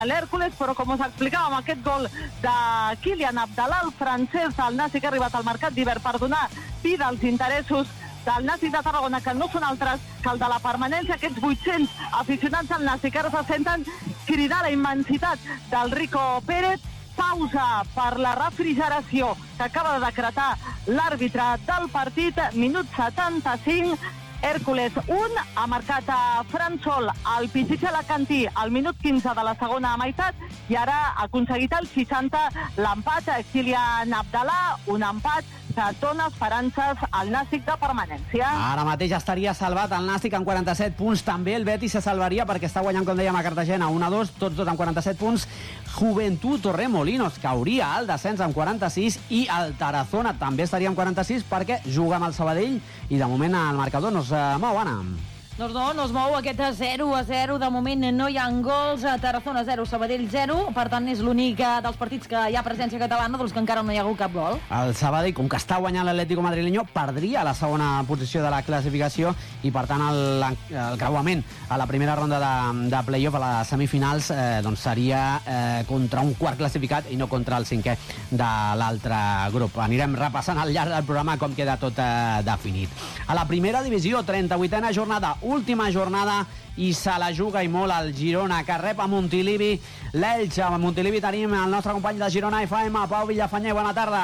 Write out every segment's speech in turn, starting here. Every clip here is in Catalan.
l'Hèrcules, però com us explicàvem, aquest gol de Kylian Abdallah, el francès del Nàstic, ha arribat al mercat d'hivern per donar vida als interessos del Nàstic de Tarragona, que no són altres que el de la permanència. Aquests 800 aficionats al Nàstic ara se senten cridar la immensitat del Rico Pérez. Pausa per la refrigeració que acaba de decretar l'àrbitre del partit. Minut 75, Hèrcules 1, ha marcat a Fran Sol el Pichichi Alacantí al minut 15 de la segona meitat, i ara ha aconseguit el 60 l'empat Kylian Abdallah, un empat que dona esperances al Nàstic de permanència. Ara mateix estaria salvat el Nàstic amb 47 punts. També el Betis se salvaria perquè està guanyant, com dèiem, a Cartagena 1-2, tots dos amb 47 punts. Joventut Torremolinos cauria al descens amb 46 i el Tarazona també estaria amb 46 perquè juga amb el Sabadell i de moment el marcador no es mou, Anna. Doncs no es mou aquest 0-0. De moment no hi ha gols. Tarazona 0, Sabadell 0. Per tant, és l'únic dels partits que hi ha presència catalana dels que encara no hi ha hagut cap gol. El Sabadell, com que està guanyant l'Atlético madrileño, perdria la segona posició de la classificació i, per tant, el creuament a la primera ronda de play-off, a les semifinals, doncs seria contra un quart classificat i no contra el cinquè de l'altre grup. Anirem repassant al llarg del programa com queda tot definit. A la primera divisió, 38a jornada, última jornada, i se la juga i molt el Girona, que rep a Montilivi l'Elx. A Montilivi tenim el nostre company de Girona FM, Pau Villafanyer. Bona tarda.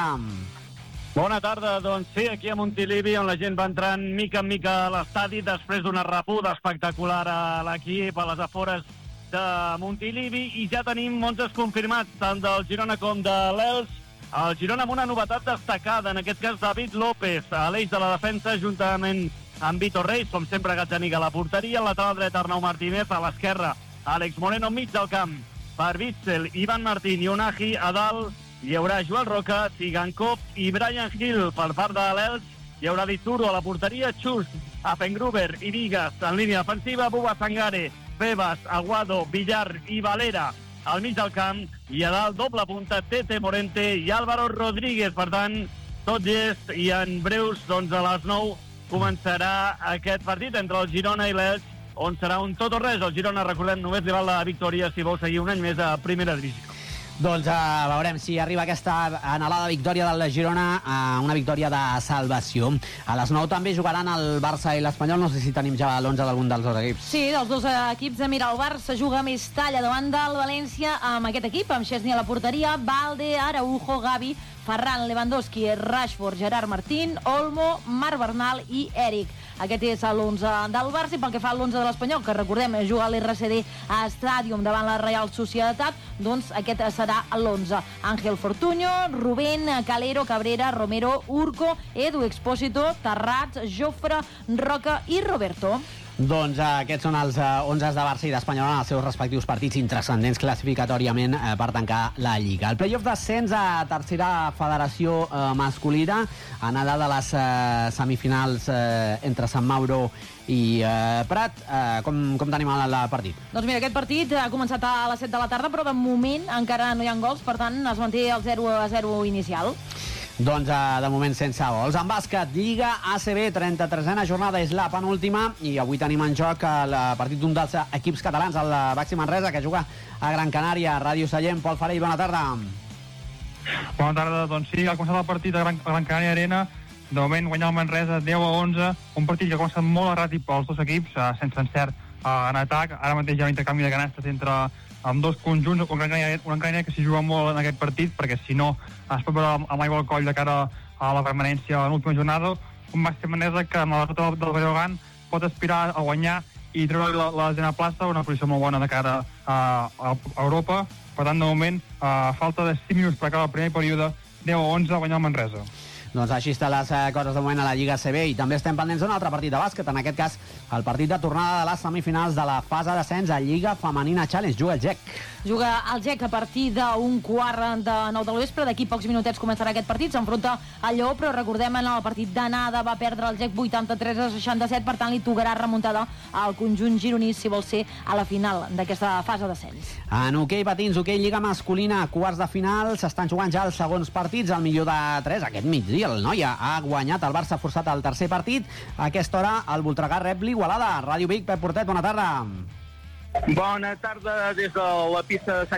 Bona tarda. Doncs sí, aquí a Montilivi, on la gent va entrant mica en mica a l'estadi després d'una rebuda espectacular a l'equip a les afores de Montilivi, i ja tenim 11 confirmats, tant del Girona com de l'Elx. El Girona amb una novetat destacada, en aquest cas David López, a l'eix de la defensa, juntament amb Vitor Reis, com sempre Gazzaniga a la porteria, al lateral dret Arnau Martínez, a l'esquerra Àlex Moreno, enmig del camp per Witzel, Ivan Martín i Unagi, a dalt hi haurà Joel Roca, Tsigankov i Brian Hill. Per part de l'Elx hi haurà Dituro a la porteria, Chust, Apengruber i Vigas en línia defensiva, Buba Sangare, Bebas, Aguado, Villar i Valera al mig del camp, i a dalt doble punta Tete Morente i Álvaro Rodríguez. Per tant, tot llest, i en breus, doncs a les 9 començarà aquest partit entre el Girona i l'Elx, on serà un tot o res. El Girona, recordem, només li val la victòria si vol seguir un any més a primera divisió. Doncs veurem si arriba aquesta anhelada victòria del Girona, una victòria de salvació. A les 9 també jugaran el Barça i l'Espanyol. No sé si tenim ja l'11 d'algun dels dos equips. Sí, dels dos equips. Mira, el Barça juga més talla davant del València amb aquest equip, amb Chesney a la porteria, Valde, Araujo, Gavi, Ferran, Lewandowski, Rashford, Gerard Martín, Olmo, Marc Bernal i Eric. Aquest és l'11 del Barça. I pel que fa a l'11 de l'Espanyol, que recordem juga a l'RCD Stadium davant la Real Societat, doncs aquest serà l'11. Ángel Fortuño, Rubén, Calero, Cabrera, Romero, Urco, Edu Expósito, Terrats, Jofre, Roca i Roberto. Doncs aquests són els 11 de Barça i d'Espanyol en els seus respectius partits intrascendents classificatòriament per tancar la Lliga. El play-off d'ascens a tercera federació masculina, anada de les semifinals entre Sant Mauro i Prat. Com tenim el partit? Doncs mira, aquest partit ha començat a les 7 de la tarda, però de moment encara no hi ha gols, per tant es manté el 0-0 inicial. Doncs de moment sense gols. En bàsquet, Lliga ACB, 33a jornada, és la penúltima, i avui tenim en joc el partit d'un dels equips catalans, el Baxi Manresa, que juga a Gran Canària. Ràdio Sallent, Pol Farell, bona tarda. Bona tarda. Doncs sí, ha començat el partit a Gran Canària Arena. De moment guanyar el Manresa 10-11, un partit que ha començat molt erràtic pels dos equips, sense encert en atac. Ara mateix hi ha un intercanvi de canastes entre amb dos conjunts, un Gran Canària que s'hi juga molt en aquest partit, perquè si no es pot veure amb aigua al coll de cara a la permanència en l'última jornada. Un Baxi Manresa que en la derrota del Breogán pot aspirar a guanyar i treure la desena plaça, una posició molt bona de cara a Europa. Per tant, de moment, a falta de 5 minuts per acabar el primer període, 10-11 a guanyar el Manresa. Doncs així estan les coses de moment a la Lliga CB, i també estem pendents d'un altre partit de bàsquet, en aquest cas el partit de tornada de les semifinals de la fase d'ascens a Lliga Femenina Challenge. Juga el GEC. Juga el GEC a partir d'un quart de 9 de l'ospre. D'aquí pocs minutets començarà aquest partit. S'enfronta al Lleó, però recordem, en el partit d'anada va perdre el GEC 83-67, per tant li tocarà remuntada al conjunt gironí si vol ser a la final d'aquesta fase d'ascens. En hoquei patins, hoquei Lliga masculina, quarts de final, s'estan jugant ja els segons partits, el millor de 3 aquest migdia. El Noia ha guanyat, el Barça ha forçat el tercer partit. A aquesta hora el Voltregà rep l'Igualada. Ràdio Vic, Pep Portet, bona tarda. Bona tarda des de la pista de Sant